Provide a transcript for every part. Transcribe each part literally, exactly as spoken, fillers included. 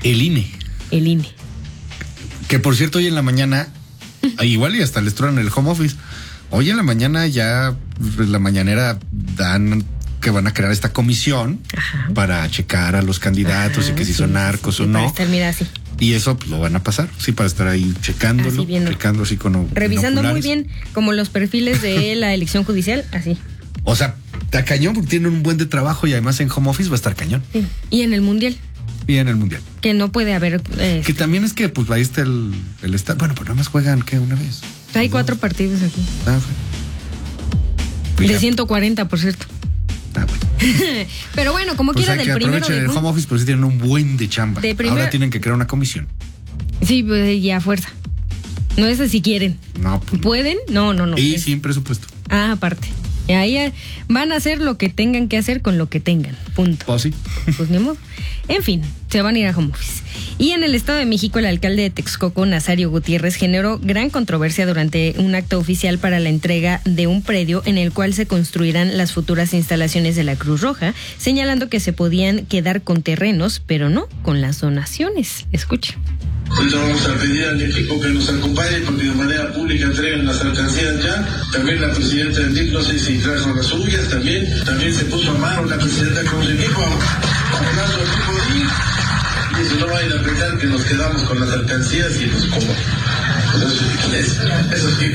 El I N E. El I N E. Que por cierto, hoy en la mañana, igual y hasta les truenan el home office. Hoy en la mañana ya, pues, la mañanera dan que van a crear esta comisión. Ajá. Para checar a los candidatos. Ajá, y que si sí, son narcos sí, o sí, no. Para estar, mira, así. Y eso pues, lo van a pasar, sí, para estar ahí checándolo, así checando así con revisando muy bien, como los perfiles de la elección judicial, así. O sea, está cañón porque tienen un buen de trabajo y además en home office va a estar cañón. Sí. Y en el mundial. Y en el mundial. Que no puede haber. Eh, que también es que, pues ahí está el, el estado. Bueno, pues nada más juegan, ¿qué? Una vez. Hay cuatro partidos aquí. Ah, pues de ya. ciento cuarenta, por cierto. Ah, bueno. Pero bueno, como pues quiera, del primero. Aprovechen el home office, pero sí tienen un buen de chamba. De primer... Ahora tienen que crear una comisión. Sí, pues ya fuerza. No es si quieren. No, pues, ¿pueden? No, no, no. Y sin presupuesto. Ah, aparte. Y ahí van a hacer lo que tengan que hacer con lo que tengan. Punto. Pues sí. Pues ni modo. En fin, se van a ir a home office. Y en el Estado de México, el alcalde de Texcoco, Nazario Gutiérrez, generó gran controversia durante un acto oficial para la entrega de un predio en el cual se construirán las futuras instalaciones de la Cruz Roja, señalando que se podían quedar con terrenos, pero no con las donaciones. Escuche. Entonces vamos a pedir al equipo que nos acompañe porque de manera pública entreguen las alcancías ya. También la presidenta del D I F, no sé si trajo las suyas, también también se puso a mano la presidenta con su equipo, aplauso al equipo D I F, y dice, no vayan a pensar que nos quedamos con las alcancías y nos como. Pues eso es, eso sí.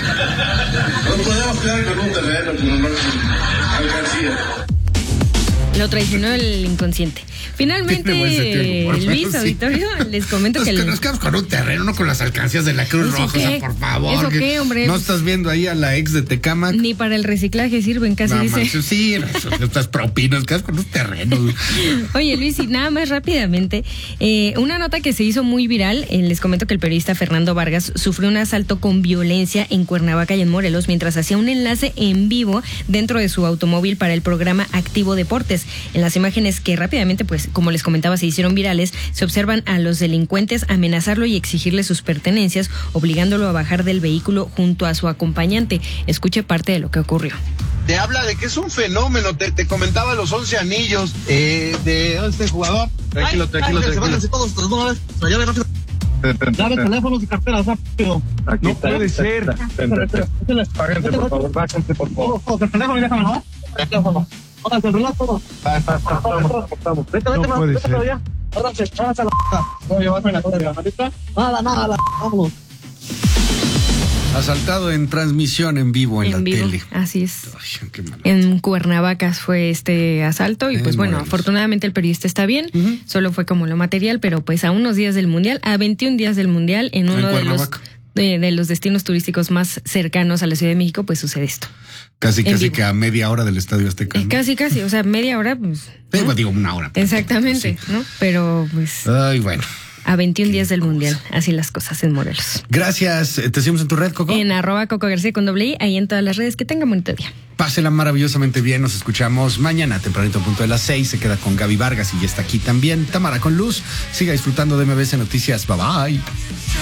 Nos podemos quedar con un terreno, pero no con alcancías. Lo traicionó el inconsciente. Finalmente, Luis Auditorio, sí. Les comento nos, que... El... Nos quedamos con un terreno, no con las alcancías de la Cruz Roja, o sea, por favor. ¿Eso que qué, hombre? No estás viendo ahí a la ex de Tecámac. Ni para el reciclaje sirven, casi no, dice. Man, sí, estas propinas, quedas con un terreno. Oye, Luis, y nada más rápidamente, eh, una nota que se hizo muy viral, eh, les comento que el periodista Fernando Vargas sufrió un asalto con violencia en Cuernavaca y en Morelos mientras hacía un enlace en vivo dentro de su automóvil para el programa Activo Deportes. En las imágenes que rápidamente, pues, como les comentaba, se hicieron virales, se observan a los delincuentes amenazarlo y exigirle sus pertenencias, obligándolo a bajar del vehículo junto a su acompañante. Escuche parte de lo que ocurrió. Te habla de que es un fenómeno, te, te comentaba los once anillos eh, de este jugador. Tranquilo, ay, tranquilo, ay, tranquilo. Se todos, todos, una vez, la llave rápido. Dame teléfonos y carteras rápido. Aquí no está, puede está, ser. Páguense, por favor, bájense, por favor. Todos, el teléfono y déjame, ¿no? El teléfono. Todas, el reloj, todo. Estamos, Vete, vete, no puede ser. Ahora se echas a la voy a llevarme la cosa, nada, nada, vámonos. Asaltado en transmisión en vivo en, en la vivo, tele. Así es. Ay, qué en Cuernavaca fue este asalto y pues en bueno, Morelos. Afortunadamente el periodista está bien, uh-huh. Solo fue como lo material, pero pues a unos días del Mundial, a veintiún días del Mundial, en uno en de los de, de los destinos turísticos más cercanos a la Ciudad de México, pues sucede esto. Casi, casi vivo. Que a media hora del Estadio Azteca, ¿no? Casi, casi, o sea, media hora, pues. ¿no? Pues digo, una hora. Exactamente, sí. ¿No? Pero pues. Ay, bueno. A veintiún días del Mundial, así las cosas en Morelos. Gracias. ¿Te seguimos en tu red, Coco? En arroba Coco García con doble I, ahí en todas las redes. Que tengan bonito día. Pásela maravillosamente bien. Nos escuchamos mañana, tempranito, punto de las seis. Se queda con Gaby Vargas y ya está aquí también Tamara con Luz. Siga disfrutando de M B S Noticias. Bye bye.